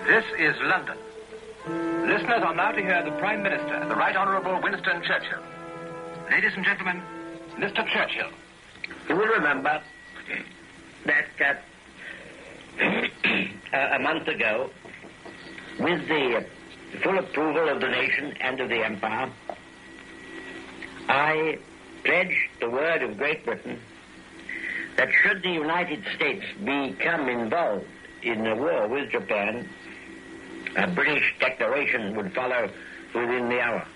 This is London. Listeners are now to hear the Prime Minister, the Right Honourable Winston Churchill. Ladies and gentlemen, Mr. Churchill. You will remember that a month ago, with the full approval of the nation and of the Empire, I pledged the word of Great Britain that should the United States become involved in a war with Japan, a British declaration would follow within the hour.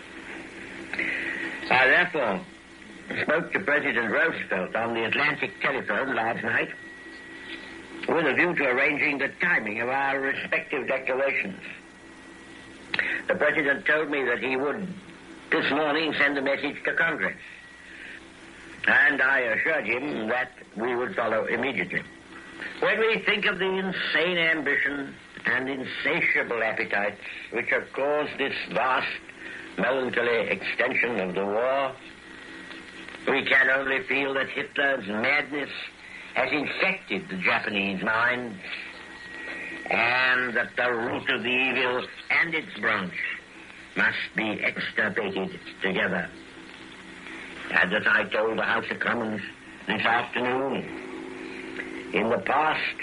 I therefore spoke to President Roosevelt on the Atlantic telephone last night with a view to arranging the timing of our respective declarations. The President told me that he would this morning send a message to Congress, and I assured him that we would follow immediately. When we think of the insane ambition and insatiable appetites which have caused this vast, melancholy extension of the war, we can only feel that Hitler's madness has infected the Japanese minds, and that the root of the evil and its branch must be extirpated together. And as I told the House of Commons this afternoon, in the past,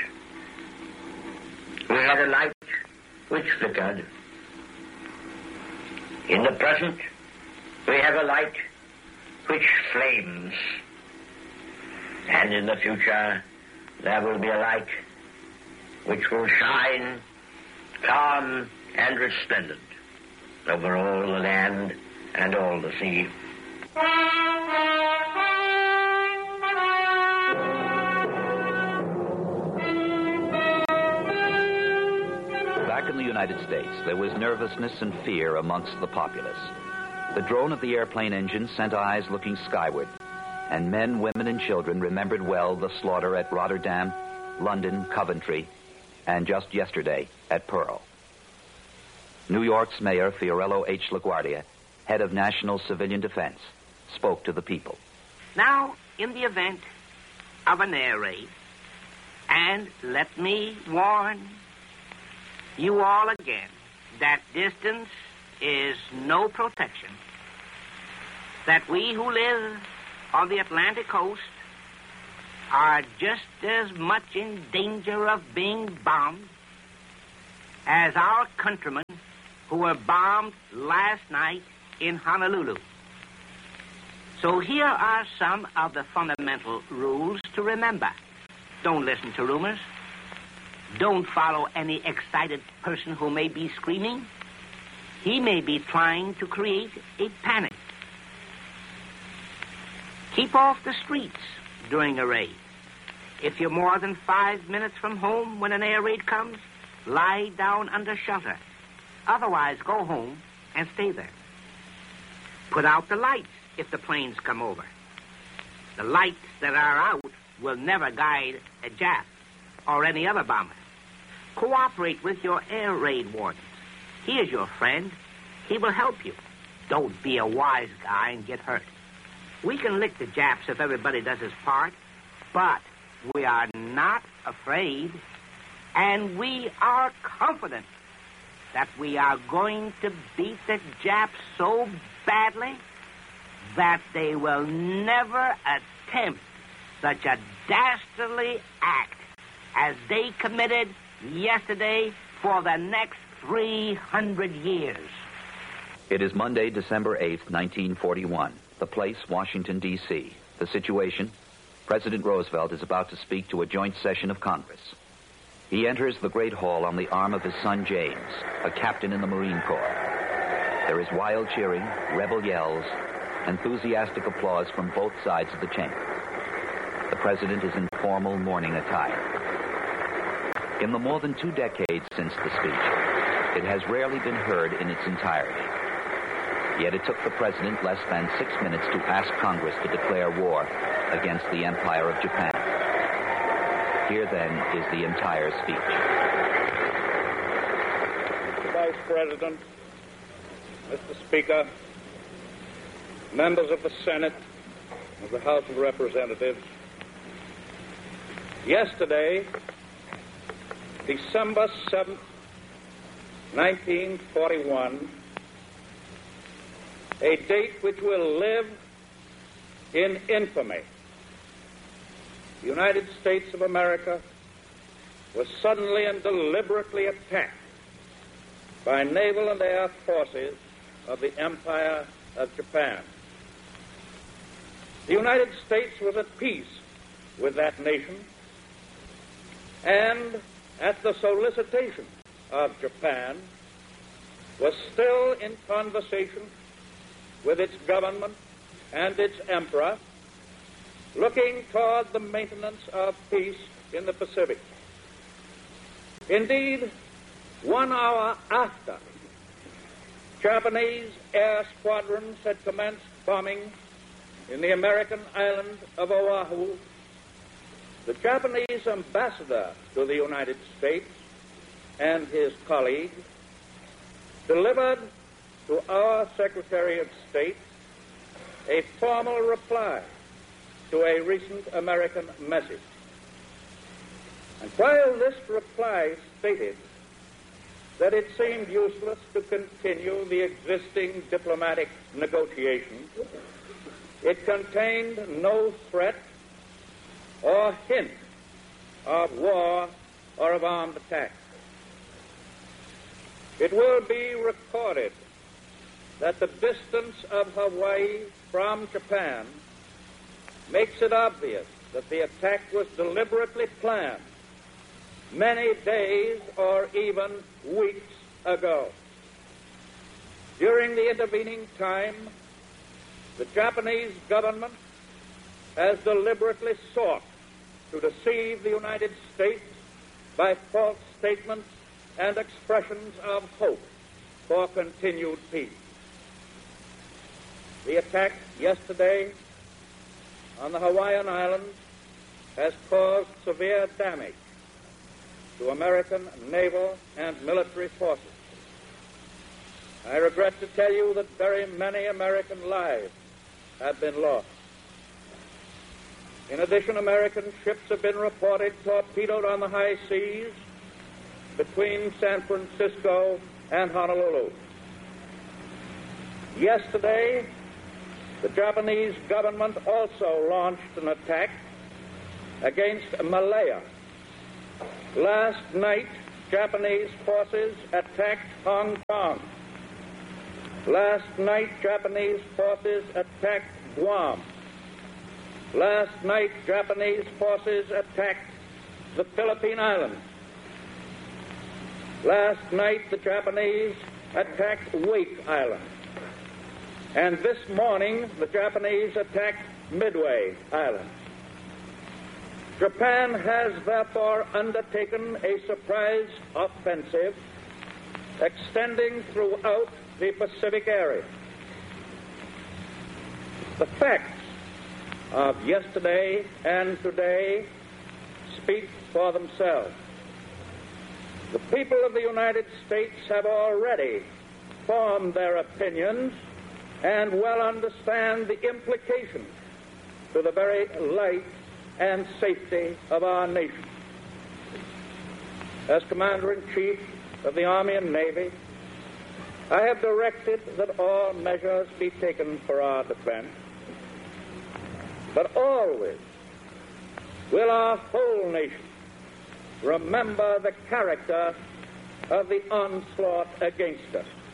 we had a light which flickered. In the present, we have a light which flames. And in the future, there will be a light which will shine calm and resplendent over all the land and all the sea. Back in the United States, there was nervousness and fear amongst the populace. The drone of the airplane engine sent eyes looking skyward, and men, women, and children remembered well the slaughter at Rotterdam, London, Coventry, and just yesterday at Pearl. New York's Mayor Fiorello H. LaGuardia, head of National Civilian Defense, spoke to the people. Now, in the event of an air raid, and let me warn you all again that distance is no protection, that we who live on the Atlantic coast are just as much in danger of being bombed as our countrymen who were bombed last night in Honolulu. So here are some of the fundamental rules to remember. Don't listen to rumors. Don't follow any excited person who may be screaming. He may be trying to create a panic. Keep off the streets during a raid. If you're more than 5 minutes from home when an air raid comes, lie down under shelter. Otherwise, go home and stay there. Put out the lights if the planes come over. The lights that are out will never guide a Jap or any other bomber. Cooperate with your air raid wardens. He is your friend. He will help you. Don't be a wise guy and get hurt. We can lick the Japs if everybody does his part, but we are not afraid, and we are confident that we are going to beat the Japs so badly that they will never attempt such a dastardly act as they committed yesterday for the next 300 years. It is Monday, December 8th, 1941. The place, Washington, D.C. The situation, President Roosevelt is about to speak to a joint session of Congress. He enters the Great Hall on the arm of his son James, a captain in the Marine Corps. There is wild cheering, rebel yells, enthusiastic applause from both sides of the chamber. The president is in formal morning attire. In the more than 2 decades since the speech, it has rarely been heard in its entirety. Yet it took the president less than 6 minutes to ask Congress to declare war against the Empire of Japan. Here, then, is the entire speech. Mr. Vice President, Mr. Speaker, members of the Senate, of the House of Representatives, yesterday, December 7th, 1941, a date which will live in infamy. The United States of America was suddenly and deliberately attacked by naval and air forces of the Empire of Japan. The United States was at peace with that nation, and at the solicitation of Japan, was still in conversation with its government and its emperor, looking toward the maintenance of peace in the Pacific. Indeed, 1 hour after Japanese air squadrons had commenced bombing in the American island of Oahu, the Japanese ambassador to the United States and his colleague delivered to our Secretary of State a formal reply to a recent American message. And while this reply stated that it seemed useless to continue the existing diplomatic negotiations, it contained no threat or hint of war or of armed attack. It will be recorded that the distance of Hawaii from Japan makes it obvious that the attack was deliberately planned many days or even weeks ago. During the intervening time, the Japanese government has deliberately sought to deceive the United States by false statements and expressions of hope for continued peace. The attack yesterday on the Hawaiian Islands has caused severe damage to American naval and military forces. I regret to tell you that very many American lives have been lost. In addition, American ships have been reported torpedoed on the high seas between San Francisco and Honolulu. Yesterday, the Japanese government also launched an attack against Malaya. Last night, Japanese forces attacked Hong Kong. Last night, Japanese forces attacked Guam. Last night, Japanese forces attacked the Philippine Islands. Last night, the Japanese attacked Wake Island. And this morning, the Japanese attacked Midway Island. Japan has therefore undertaken a surprise offensive extending throughout the Pacific area. The facts of yesterday and today speak for themselves. The people of the United States have already formed their opinions and well understand the implications to the very life and safety of our nation. As Commander-in-Chief of the Army and Navy, I have directed that all measures be taken for our defense, but always will our whole nation remember the character of the onslaught against us.